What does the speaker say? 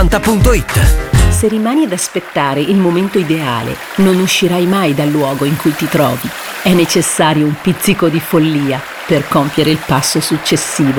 Se rimani ad aspettare il momento ideale, non uscirai mai dal luogo in cui ti trovi. È necessario un pizzico di follia per compiere il passo successivo.